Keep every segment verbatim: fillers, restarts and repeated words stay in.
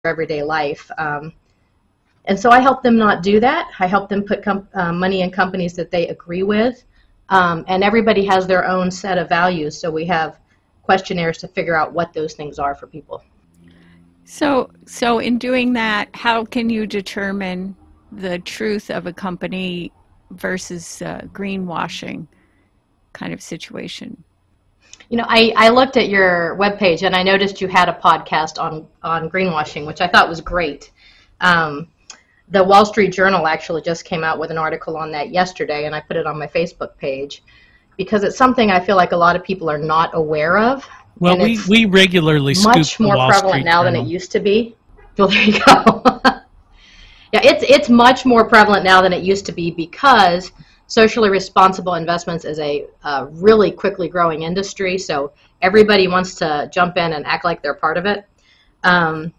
everyday life. Um, and so I help them not do that. I help them put com- uh, money in companies that they agree with. Um, and everybody has their own set of values, so we have questionnaires to figure out what those things are for people. So, so in doing that, how can you determine the truth of a company versus uh, greenwashing kind of situation? You know, I, I looked at your webpage and I noticed you had a podcast on, on greenwashing, which I thought was great. Um, the Wall Street Journal actually just came out with an article on that yesterday, and I put it on my Facebook page because it's something I feel like a lot of people are not aware of. Well, we, we regularly scoop much the more Wall prevalent Street now Journal. than it used to be. Well, there you go. Yeah, it's it's much more prevalent now than it used to be because socially responsible investments is a uh, really quickly growing industry. So everybody wants to jump in and act like they're part of it. Um,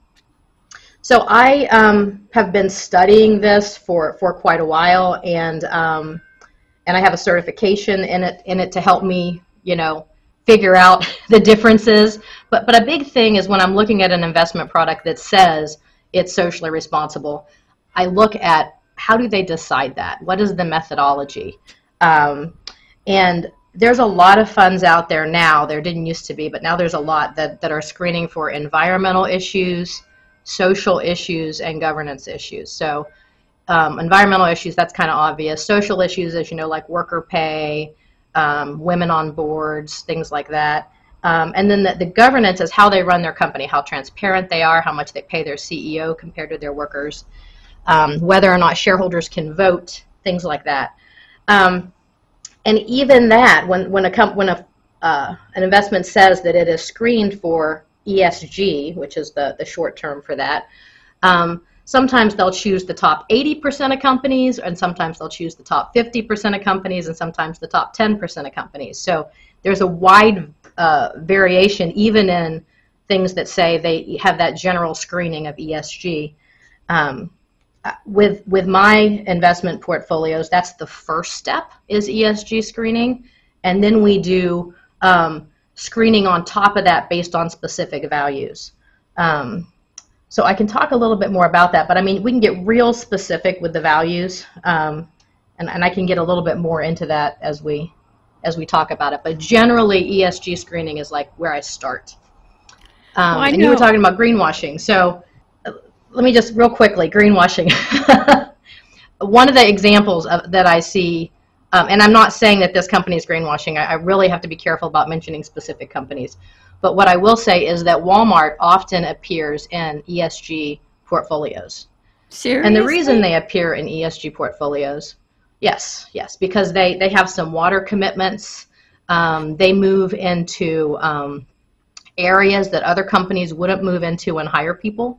so I um, have been studying this for, for quite a while, and um, and I have a certification in it in it to help me, you know, figure out the differences. But but a big thing is when I'm looking at an investment product that says it's socially responsible, I look at how do they decide that? What is the methodology? Um, and there's a lot of funds out there now. There didn't used to be, but now there's a lot that, that are screening for environmental issues, social issues, and governance issues. So um, environmental issues, that's kind of obvious. Social issues, as you know, like worker pay, um, women on boards, things like that. Um, and then the, the governance is how they run their company, how transparent they are, how much they pay their C E O compared to their workers, um, whether or not shareholders can vote, things like that. Um, and even that, when when a comp- when a uh, an investment says that it is screened for E S G, which is the the short term for that, um, sometimes they'll choose the top eighty percent of companies, and sometimes they'll choose the top fifty percent of companies, and sometimes the top ten percent of companies. So there's a wide uh, variation, even in things that say they have that general screening of E S G. Um, with with my investment portfolios, that's the first step, is E S G screening, and then we do um, screening on top of that based on specific values. Um, So I can talk a little bit more about that, but I mean, we can get real specific with the values, um, and, and I can get a little bit more into that as we as we talk about it. But generally, E S G screening is like where I start. Um, well, I and know. you were talking about greenwashing. So uh, let me just real quickly, greenwashing. One of the examples of, that I see, um, and I'm not saying that this company is greenwashing. I, I really have to be careful about mentioning specific companies. But what I will say is that Walmart often appears in E S G portfolios. Seriously? And the reason they appear in E S G portfolios, yes, yes, because they, they have some water commitments. Um, they move into um, areas that other companies wouldn't move into and hire people.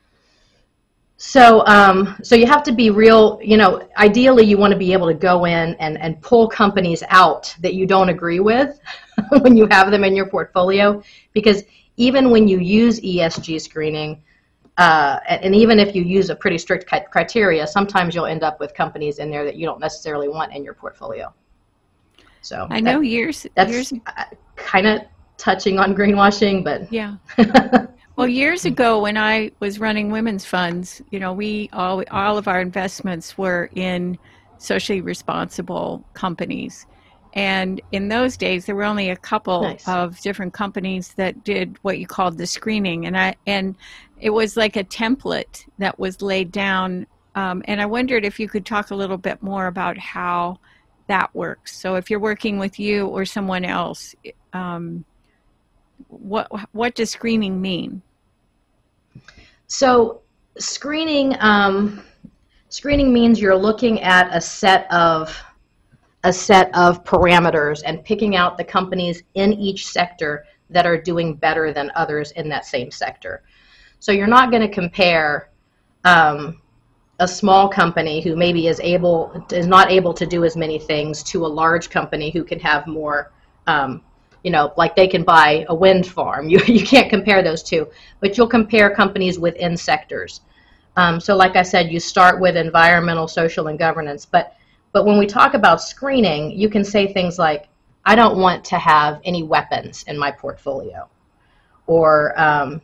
So um, so you have to be real, you know, ideally you want to be able to go in and, and pull companies out that you don't agree with when you have them in your portfolio, because even when you use E S G screening, uh, and even if you use a pretty strict criteria, sometimes you'll end up with companies in there that you don't necessarily want in your portfolio. So I know that, years that's years kind of touching on greenwashing, but yeah. Well, years ago when I was running women's funds, you know, we all all of our investments were in socially responsible companies. And in those days, there were only a couple Nice. of different companies that did what you called the screening, and I and it was like a template that was laid down. Um, and I wondered if you could talk a little bit more about how that works. So if you're working with you or someone else, um, what what does screening mean? So screening um, screening means you're looking at a set of a set of parameters and picking out the companies in each sector that are doing better than others in that same sector. So you're not going to compare um, a small company who maybe is able is not able to do as many things to a large company who can have more. Um, You know, like they can buy a wind farm. You you can't compare those two, but you'll compare companies within sectors. Um, so like I said, you start with environmental, social, and governance. But but when we talk about screening, you can say things like, I don't want to have any weapons in my portfolio. Or um,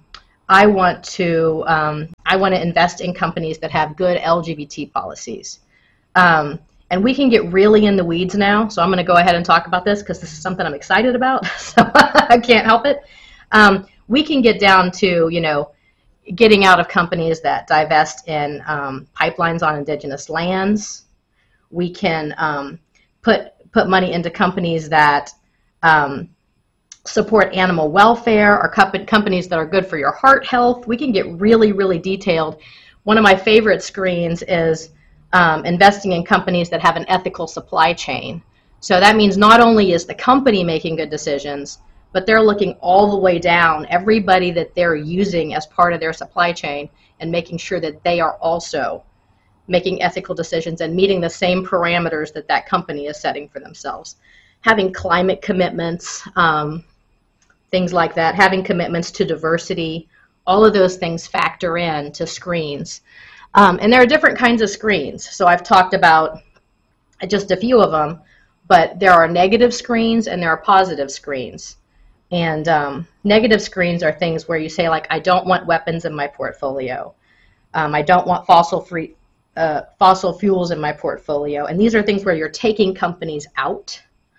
I want to um, I want to invest in companies that have good L G B T policies. Um, and we can get really in the weeds now, so I'm going to go ahead and talk about this because this is something I'm excited about, so I can't help it. Um, we can get down to, you know, getting out of companies that divest in um, pipelines on indigenous lands. We can um, put put money into companies that um, support animal welfare, or comp- companies that are good for your heart health. We can get really, really detailed. One of my favorite screens is um, investing in companies that have an ethical supply chain. So that means not only is the company making good decisions, but they're looking all the way down, everybody that they're using as part of their supply chain, and making sure that they are also making ethical decisions and meeting the same parameters that that company is setting for themselves. Having climate commitments, um, things like that, having commitments to diversity, all of those things factor in to screens. Um, and there are different kinds of screens. So I've talked about just a few of them, but there are negative screens and there are positive screens. And um, negative screens are things where you say, like, I don't want weapons in my portfolio. Um, I don't want fossil free uh, fossil fuels in my portfolio. And these are things where you're taking companies out.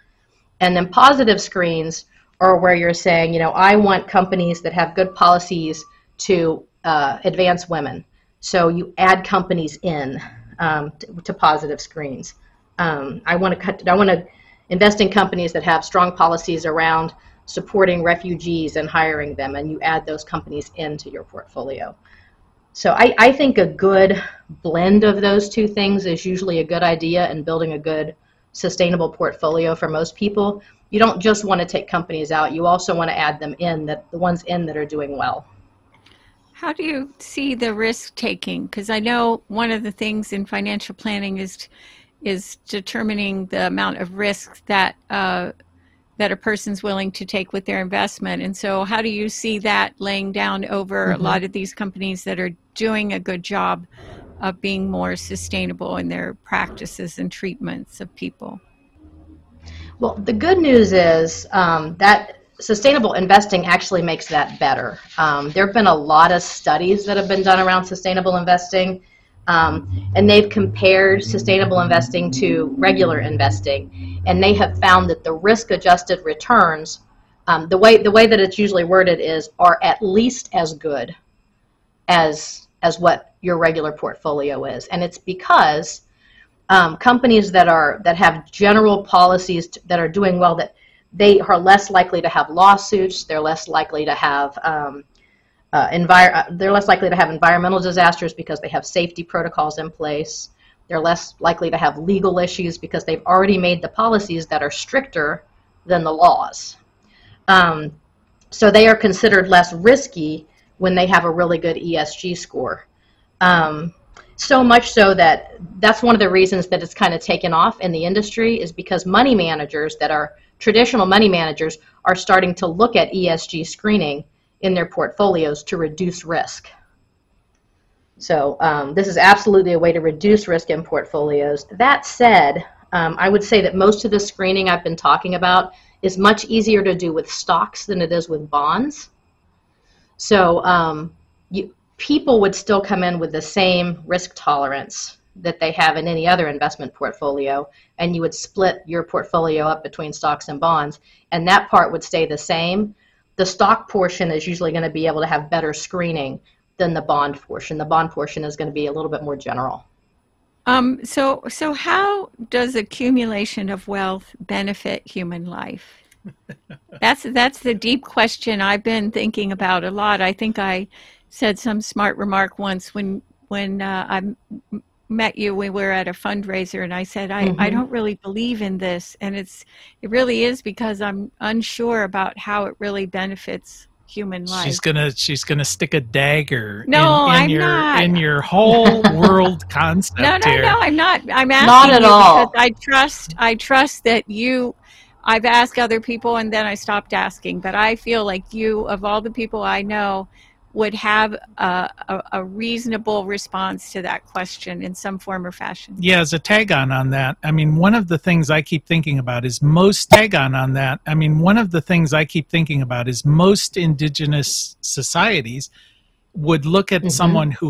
And then positive screens are where you're saying, you know, I want companies that have good policies to uh, advance women. So you add companies in um, to, to positive screens. Um, I want to cut. I want to invest in companies that have strong policies around supporting refugees and hiring them, and you add those companies into your portfolio. So I, I think a good blend of those two things is usually a good idea in building a good sustainable portfolio for most people. You don't just want to take companies out, you also want to add them in, that the ones in that are doing well. How do you see the risk taking? Because I know one of the things in financial planning is is determining the amount of risk that uh, that a person's willing to take with their investment. And so how do you see that laying down over mm-hmm. a lot of these companies that are doing a good job of being more sustainable in their practices and treatments of people? Well, the good news is um, that sustainable investing actually makes that better. Um, there have been a lot of studies that have been done around sustainable investing, um, and they've compared sustainable investing to regular investing, and they have found that the risk-adjusted returns, um, the way the way that it's usually worded is, are at least as good as as what your regular portfolio is, and it's because um, companies that are that have general policies t- that are doing well, that they are less likely to have lawsuits. They're less likely to have um, uh, envir- they're less likely to have environmental disasters because they have safety protocols in place. They're less likely to have legal issues because they've already made the policies that are stricter than the laws. Um, so they are considered less risky when they have a really good E S G score. Um, so much so that that's one of the reasons that it's kind of taken off in the industry, is because money managers that are traditional money managers are starting to look at E S G screening in their portfolios to reduce risk. So um, this is absolutely a way to reduce risk in portfolios. That said, um, I would say that most of the screening I've been talking about is much easier to do with stocks than it is with bonds. So um, you, people would still come in with the same risk tolerance that they have in any other investment portfolio, and you would split your portfolio up between stocks and bonds, and that part would stay the same. The stock portion is usually going to be able to have better screening than the bond portion. The bond portion is going to be a little bit more general. Um, so, so how does accumulation of wealth benefit human life? That's that's the deep question I've been thinking about a lot. I think I said some smart remark once when when uh, I met you. We were at a fundraiser, and I said, I, mm-hmm. I don't really believe in this, and it's it really is because I'm unsure about how it really benefits human life. She's gonna she's gonna stick a dagger no, in, in I'm your not. in your whole world concept. No, no, here. no, I'm not. I'm asking not at you all. because I trust I trust that you. I've asked other people, and then I stopped asking. But I feel like you, of all the people I know, would have a, a, a reasonable response to that question in some form or fashion. Yeah, as a tag on on that, I mean, one of the things I keep thinking about is most tag on on that. I mean, one of the things I keep thinking about is most indigenous societies would look at Mhm. someone who